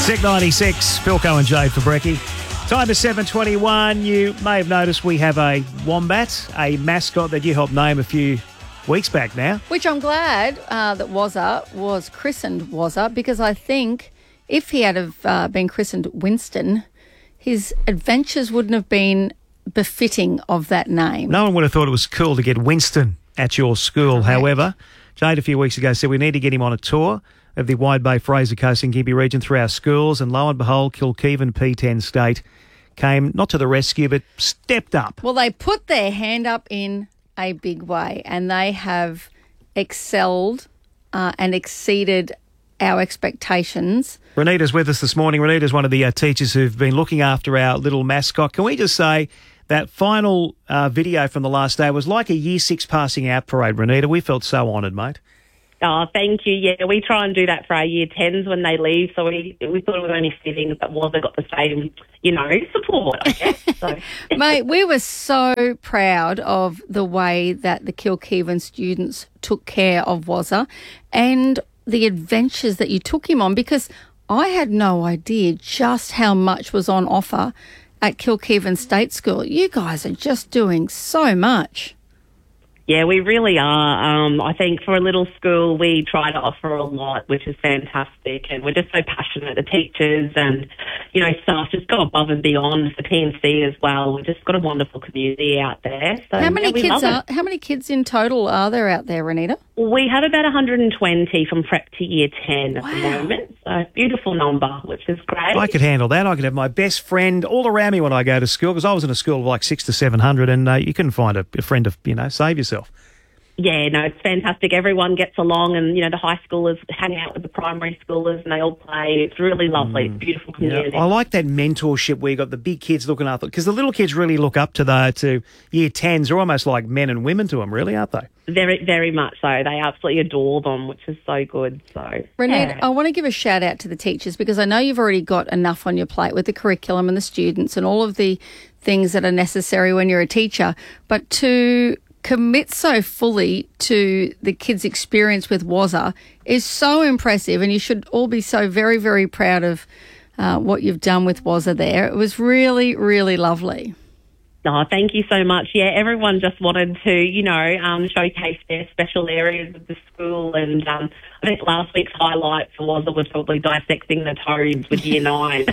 Sick 96, Philco and Jade for Brekkie. Time is 7:21. You may have noticed we have a wombat, a mascot that you helped name a few weeks back now. Which I'm glad that Wazza was christened Wazza, because I think if he had have been christened Winston, his adventures wouldn't have been befitting of that name. No one would have thought it was cool to get Winston at your school. Correct. However, Jade a few weeks ago said we need to get him on a tour of the Wide Bay, Fraser Coast and Gympie region through our schools, and lo and behold, Kilkeevan P10 State came not to the rescue but stepped up. Well, they put their hand up in a big way, and they have excelled and exceeded our expectations. Renita's with us this morning. Renita's one of the teachers who've been looking after our little mascot. Can we just say that final video from the last day was like a Year 6 passing out parade, Renita? We felt so honoured, mate. Oh, thank you. Yeah, we try and do that for our Year 10s when they leave, so we thought it was only fitting that Wazza got the same, support, I guess. So. Mate, we were so proud of the way that the Kilkeevan students took care of Wazza and the adventures that you took him on, because I had no idea just how much was on offer at Kilkeevan State School. You guys are just doing so much. Yeah, we really are. I think for a little school, we try to offer a lot, which is fantastic. And we're just so passionate. The teachers and, staff just go above and beyond the PNC as well. We've just got a wonderful community out there. So, how many how many kids in total are there out there, Renita? We have about 120 from prep to Year 10 at the Wow. moment. So beautiful number, which is great. I could handle that. I could have my best friend all around me when I go to school, because I was in a school of like 600 to 700, and you couldn't find a friend to, save yourself. Yeah, no, it's fantastic. Everyone gets along, and, the high schoolers hang out with the primary schoolers and they all play. It's really lovely. It's a beautiful community. Yeah, I like that mentorship where you got the big kids looking after, because the little kids really look up to Year 10s. They're almost like men and women to them, really, aren't they? Very, very much so. They absolutely adore them, which is so good. So, Renita, yeah. I want to give a shout out to the teachers, because I know you've already got enough on your plate with the curriculum and the students and all of the things that are necessary when you're a teacher, but to commit so fully to the kids' experience with Wazza is so impressive, and you should all be so very, very proud of what you've done with Wazza there. It was really, really lovely. Oh, thank you so much. Yeah, everyone just wanted to, showcase their special areas of the school. And I think last week's highlight for Wazza was probably dissecting the toads with Year 9.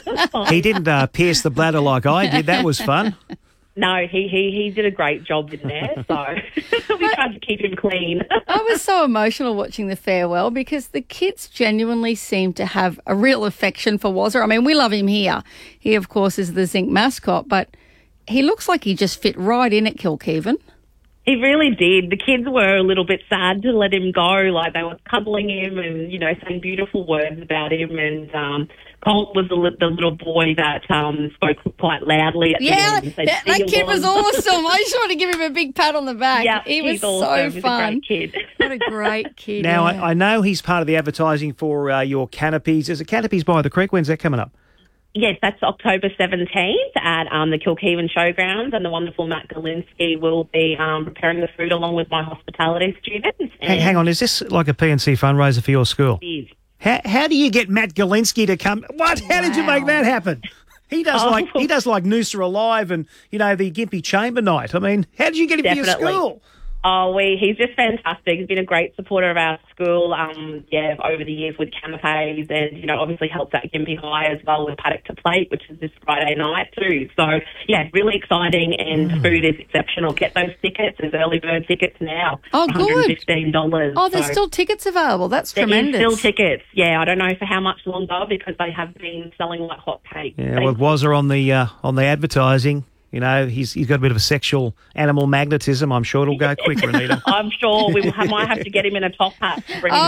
He didn't pierce the bladder like I did. That was fun. No, he did a great job in there, so we tried to keep him clean. I was so emotional watching the farewell, because the kids genuinely seemed to have a real affection for Wazza. I mean, we love him here. He, of course, is the Zinc mascot, but he looks like he just fit right in at Kilkeevan. He really did. The kids were a little bit sad to let him go. Like, they were cuddling him and, saying beautiful words about him. And Colt was the little boy that spoke quite loudly at the end. Yeah, that kid was awesome. I just want to give him a big pat on the back. Yeah, he was awesome. so fun. He's a great kid. What a great kid. Now, yeah. I know he's part of the advertising for your canopies. Is it Canopies by the Creek? When's that coming up? Yes, that's October 17th at the Kilkeevan Showgrounds, and the wonderful Matt Galinsky will be preparing the food along with my hospitality students. Hang on, is this like a PNC fundraiser for your school? It is. How do you get Matt Galinsky to come? What? How did you make that happen? He does like Noosa Alive and the Gympie Chamber Night. I mean, how did you get him for your school? Oh, he's just fantastic. He's been a great supporter of our school, over the years with canapes, and, obviously helps out Gympie High as well with Paddock to Plate, which is this Friday night too. So, yeah, really exciting, and the food is exceptional. Get those tickets. There's early bird tickets now. Oh, good. $115. Oh, there's still tickets available. That's tremendous. There is still tickets. Yeah, I don't know for how much longer, because they have been selling like hotcakes. Yeah, with Wazza on the advertising. He's got a bit of a sexual animal magnetism. I'm sure it'll go quick, Renita. I'm sure might have to get him in a top hat.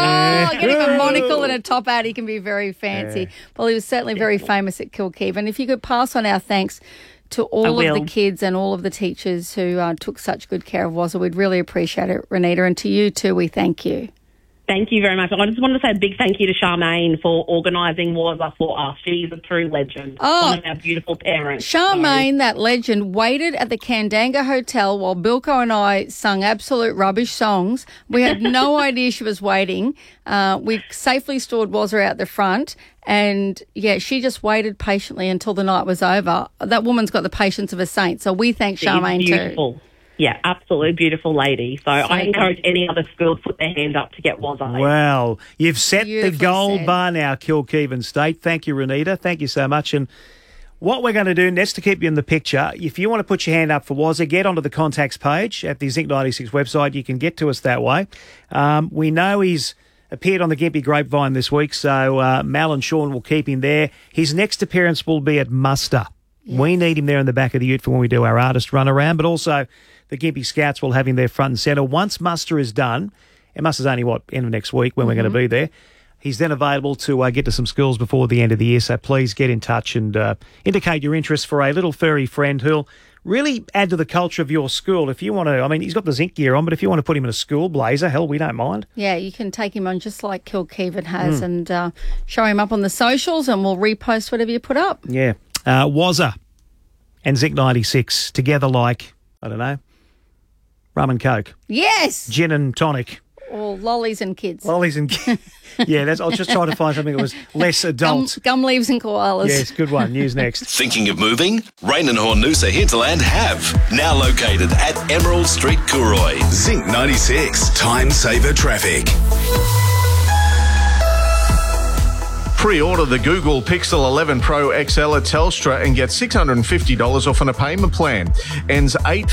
Get him a monocle and a top hat. He can be very fancy. Yeah. Well, he was certainly very famous at Kilkeevan. If you could pass on our thanks to all of the kids and all of the teachers who took such good care of Wazza, we'd really appreciate it, Renita. And to you too, we thank you. Thank you very much. I just wanted to say a big thank you to Charmaine for organising Wazza for us. She's a true legend. One of our beautiful parents. Charmaine, that legend, waited at the Kandanga Hotel while Bilko and I sung absolute rubbish songs. We had no idea she was waiting. We safely stored Wazza out the front. And, yeah, she just waited patiently until the night was over. That woman's got the patience of a saint. So we thank Charmaine too. Yeah, absolutely beautiful lady. So I encourage any other school to put their hand up to get Wazza. Well, you've set Beautifully the gold said. bar now, Kilkeevan State. Thank you, Renita. Thank you so much. And what we're going to do next to keep you in the picture, if you want to put your hand up for Wazza, get onto the contacts page at the Zinc 96 website. You can get to us that way. We know he's appeared on the Gympie Grapevine this week, so Mal and Sean will keep him there. His next appearance will be at Muster. Yes. We need him there in the back of the ute for when we do our artist run around, but also the Gympie Scouts will have him there front and centre. Once Muster is done, and Muster's only, end of next week when we're going to be there, he's then available to get to some schools before the end of the year, so please get in touch and indicate your interest for a little furry friend who'll really add to the culture of your school. If you want to, I mean, he's got the Zinc gear on, but if you want to put him in a school blazer, hell, we don't mind. Yeah, you can take him on just like Kilkeevan has and show him up on the socials and we'll repost whatever you put up. Yeah. Wazza and Zinc 96 together like, I don't know, rum and coke. Yes. Gin and tonic. Or lollies and kids. Lollies and kids. Yeah, I was just trying to find something that was less adult. Gum leaves and koalas. Yes, good one. News next. Thinking of moving? Rain and Hornusa Hinterland have. Now located at Emerald Street, Cooroy. Zinc 96. Time saver traffic. Pre-order the Google Pixel 11 Pro XL at Telstra and get $650 off on a payment plan. Ends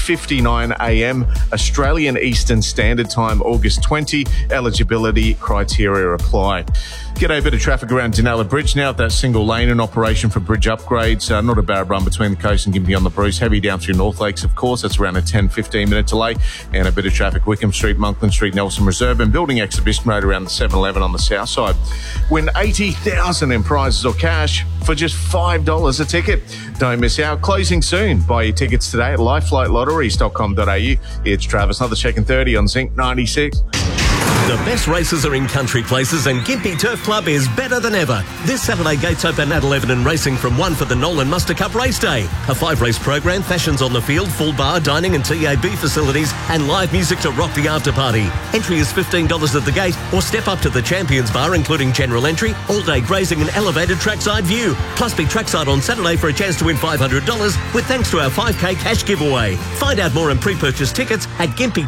8:59 a.m. Australian Eastern Standard Time, August 20. Eligibility criteria apply. G'day, bit of traffic around Dunella Bridge now at that single lane in operation for bridge upgrades. Not a bad run between the coast and Gympie on the Bruce. Heavy down through North Lakes, of course. That's around a 10-15 minute delay. And a bit of traffic Wickham Street, Monkland Street, Nelson Reserve and Building Exhibition Road around the 7-Eleven on the south side. Win $80,000 in prizes or cash for just $5 a ticket. Don't miss out. Closing soon. Buy your tickets today at lifeflightlotteries.com.au. It's Travis, another check and 30 on Zinc 96. The best races are in country places and Gympie Turf Club is better than ever. This Saturday, gates open at 11 and racing from 1 for the Nolan Muster Cup Race Day. A 5-race program, fashions on the field, full bar, dining and TAB facilities and live music to rock the after party. Entry is $15 at the gate or step up to the Champions Bar including general entry, all-day grazing and elevated trackside view. Plus be trackside on Saturday for a chance to win $500 with thanks to our 5K cash giveaway. Find out more and pre-purchase tickets at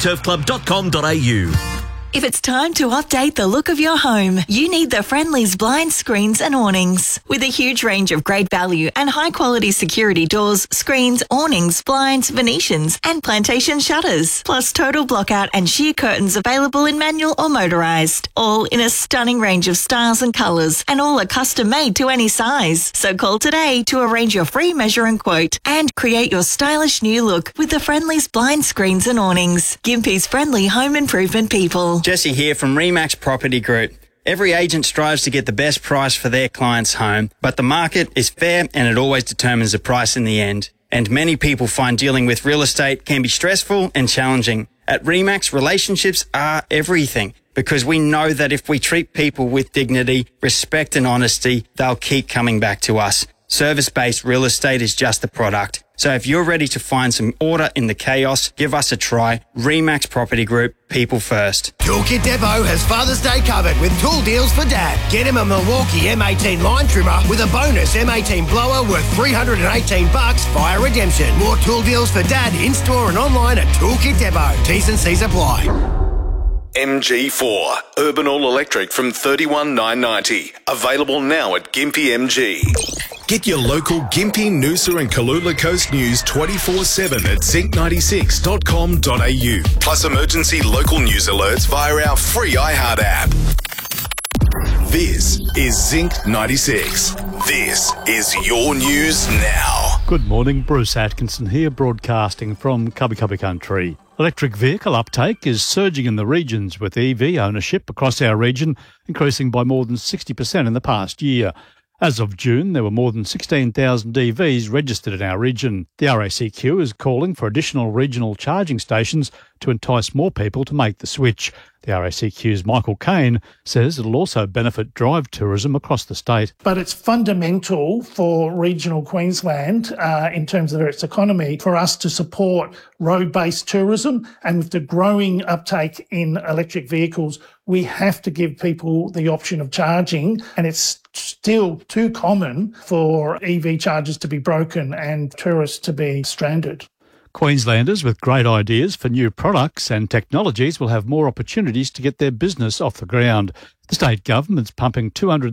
gympieturfclub.com.au. If it's time to update the look of your home, you need the Friendly's blinds, screens and awnings. With a huge range of great value and high-quality security doors, screens, awnings, blinds, Venetians and plantation shutters. Plus total blockout and sheer curtains available in manual or motorised. All in a stunning range of styles and colours and all are custom made to any size. So call today to arrange your free measure and quote and create your stylish new look with the Friendly's blinds, screens and awnings. Gympie's friendly home improvement people. Jesse here from Remax Property Group. Every agent strives to get the best price for their client's home, but the market is fair and it always determines the price in the end. And many people find dealing with real estate can be stressful and challenging. At Remax, relationships are everything because we know that if we treat people with dignity, respect and honesty, they'll keep coming back to us. Service-based real estate is just the product. So if you're ready to find some order in the chaos, give us a try. Remax Property Group, people first. Toolkit Depot has Father's Day covered with tool deals for Dad. Get him a Milwaukee M18 line trimmer with a bonus M18 blower worth $318 via redemption. More tool deals for Dad in-store and online at Toolkit Depot. T's and C's apply. MG4, Urban All Electric from $31,990. Available now at Gympie MG. Get your local Gympie, Noosa and Kalula Coast news 24/7 at zinc96.com.au. Plus emergency local news alerts via our free iHeart app. This is Zinc 96. This is your news now. Good morning, Bruce Atkinson here, broadcasting from Cubby Country. Electric vehicle uptake is surging in the regions, with EV ownership across our region increasing by more than 60% in the past year. As of June, there were more than 16,000 EVs registered in our region. The RACQ is calling for additional regional charging stations to entice more people to make the switch. The RACQ's Michael Kane says it'll also benefit drive tourism across the state. But it's fundamental for regional Queensland in terms of its economy for us to support road-based tourism. And with the growing uptake in electric vehicles, we have to give people the option of charging. And it's still too common for EV chargers to be broken and tourists to be stranded. Queenslanders with great ideas for new products and technologies will have more opportunities to get their business off the ground. The state government's pumping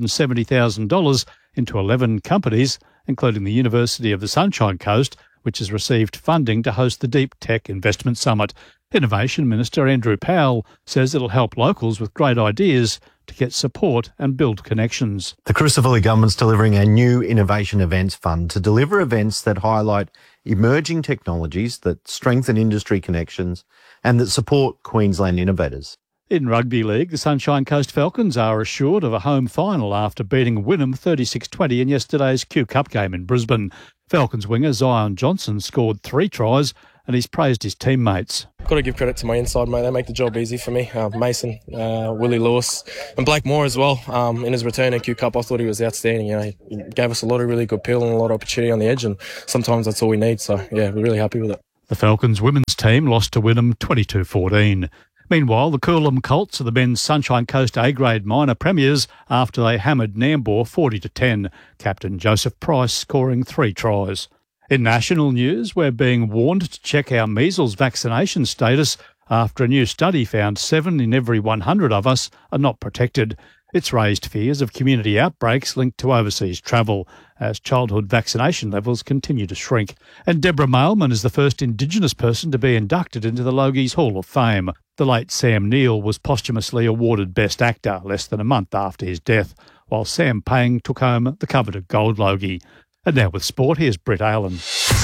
$270,000 into 11 companies, including the University of the Sunshine Coast, which has received funding to host the Deep Tech Investment Summit. Innovation Minister Andrew Powell says it'll help locals with great ideas to get support and build connections. The Crucifili government's delivering a new Innovation Events Fund to deliver events that highlight emerging technologies that strengthen industry connections and that support Queensland innovators. In Rugby League, the Sunshine Coast Falcons are assured of a home final after beating Wynnum 36-20 in yesterday's Q Cup game in Brisbane. Falcons winger Zion Johnson scored 3 tries and he's praised his teammates. Got to give credit to my inside, mate. They make the job easy for me. Mason, Willie Lewis and Blake Moore as well. In his return at Q Cup, I thought he was outstanding. He gave us a lot of really good peel and a lot of opportunity on the edge, and sometimes that's all we need. So, yeah, we're really happy with it. The Falcons women's team lost to Wynnum 22-14. Meanwhile, the Coolum Colts are the men's Sunshine Coast A-grade minor premiers after they hammered Nambour 40-10. Captain Joseph Price scoring 3 tries. In national news, we're being warned to check our measles vaccination status after a new study found 7 in every 100 of us are not protected. It's raised fears of community outbreaks linked to overseas travel as childhood vaccination levels continue to shrink. And Deborah Mailman is the first Indigenous person to be inducted into the Logies Hall of Fame. The late Sam Neill was posthumously awarded Best Actor less than a month after his death, while Sam Payne took home the coveted Gold Logie. And now with sport, here's Brett Aylan.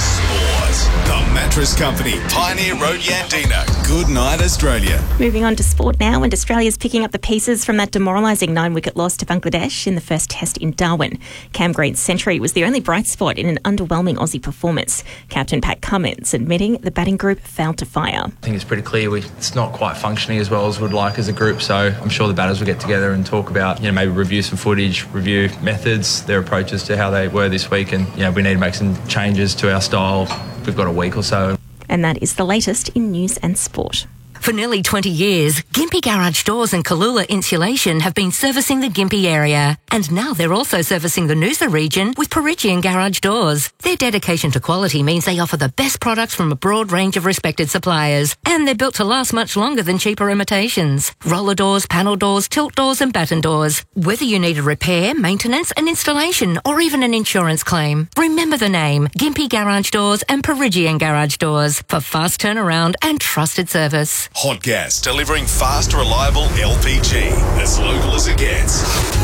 The Mattress Company, Pioneer Road, Yandina. Good night, Australia. Moving on to sport now, and Australia's picking up the pieces from that demoralising 9-wicket loss to Bangladesh in the first test in Darwin. Cam Green's century was the only bright spot in an underwhelming Aussie performance. Captain Pat Cummins admitting the batting group failed to fire. I think it's pretty clear it's not quite functioning as well as we'd like as a group, so I'm sure the batters will get together and talk about, maybe review some footage, review methods, their approaches to how they were this week, and, we need to make some changes to our style. We've got a week or so. And that is the latest in news and sport. For nearly 20 years, Gympie Garage Doors and Kalula Insulation have been servicing the Gympie area. And now they're also servicing the Noosa region with Perigian Garage Doors. Their dedication to quality means they offer the best products from a broad range of respected suppliers. And they're built to last much longer than cheaper imitations. Roller doors, panel doors, tilt doors and batten doors. Whether you need a repair, maintenance, an installation or even an insurance claim, remember the name Gympie Garage Doors and Perigian Garage Doors for fast turnaround and trusted service. Hot Gas, delivering fast, reliable LPG. As local as it gets.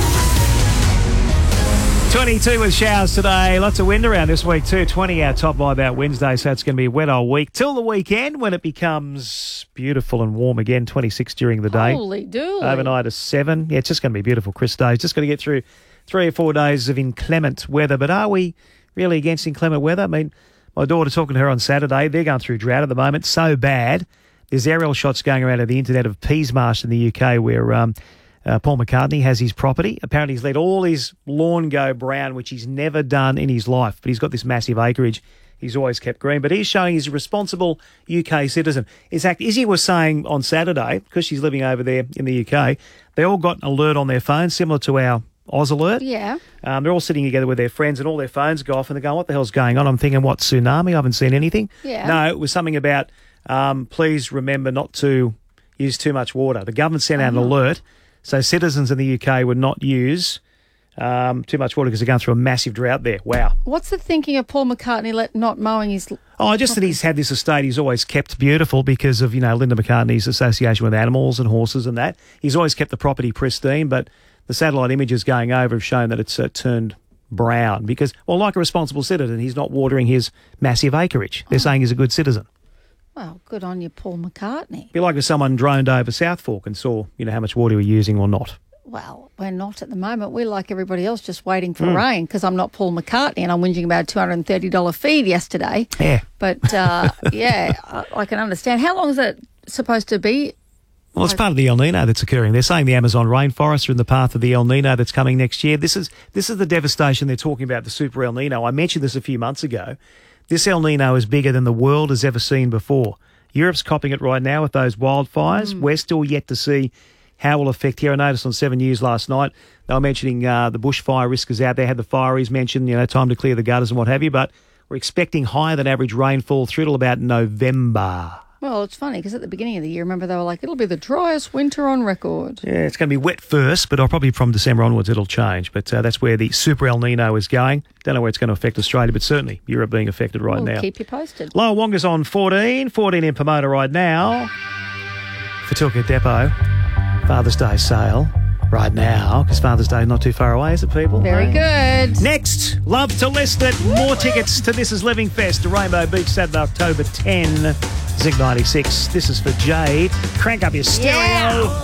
22 with showers today. Lots of wind around this week too. 20 our top by about Wednesday, so it's going to be a wet old week till the weekend when it becomes beautiful and warm again. 26 during the day. Holy dooly. Overnight is 7. Yeah, it's just going to be beautiful, Chris days. Just going to get through 3 or 4 days of inclement weather. But are we really against inclement weather? I mean, my daughter talking to her on Saturday, they're going through drought at the moment, so bad. There's aerial shots going around of the internet of Peasmarsh in the UK where Paul McCartney has his property. Apparently he's let all his lawn go brown, which he's never done in his life. But he's got this massive acreage. He's always kept green. But he's showing he's a responsible UK citizen. In fact, Izzy was saying on Saturday, because she's living over there in the UK, they all got an alert on their phone, similar to our Oz Alert. Yeah. They're all sitting together with their friends and all their phones go off and they're going, what the hell's going on? I'm thinking, what, tsunami? I haven't seen anything. Yeah. No, it was something about... please remember not to use too much water. The government sent out an alert so citizens in the UK would not use too much water because they're going through a massive drought there. Wow. What's the thinking of Paul McCartney not mowing his... Oh, just that he's had this estate he's always kept beautiful because of, Linda McCartney's association with animals and horses and that. He's always kept the property pristine, but the satellite images going over have shown that it's turned brown because, well, like a responsible citizen, he's not watering his massive acreage. They're saying he's a good citizen. Well, good on you, Paul McCartney. Be like if someone droned over South Fork and saw, how much water we're using or not. Well, we're not at the moment. We're like everybody else, just waiting for rain because I'm not Paul McCartney and I'm whinging about a $230 feed yesterday. Yeah. But, I can understand. How long is it supposed to be? Well, it's part of the El Nino that's occurring. They're saying the Amazon rainforests are in the path of the El Nino that's coming next year. This is the devastation they're talking about, the super El Nino. I mentioned this a few months ago. This El Nino is bigger than the world has ever seen before. Europe's copping it right now with those wildfires. We're still yet to see how it will affect here. I noticed on 7 News last night, they were mentioning the bushfire risk is out there. Had the fireys mentioned, time to clear the gutters and what have you. But we're expecting higher than average rainfall through till about November. Well, it's funny because at the beginning of the year, remember, they were like, it'll be the driest winter on record. Yeah, it's going to be wet first, but probably from December onwards it'll change. But that's where the Super El Nino is going. Don't know where it's going to affect Australia, but certainly Europe being affected right now. Keep you posted. Lower Wonga's on 14 in Pomona right now. Fatilka Depot, Father's Day sale right now, because Father's Day is not too far away, is it, people? Very good. Next, love to list it. More tickets to This Is Living Fest to Rainbow Beach Saturday, October 10. Zig 96. This is for Jade. Crank up your stereo. Yeah.